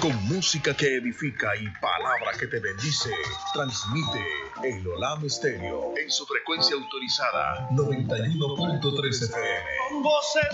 Con música que edifica y palabra que te bendice, transmite el Olam Estéreo en su frecuencia autorizada 91.3 FM. Con voces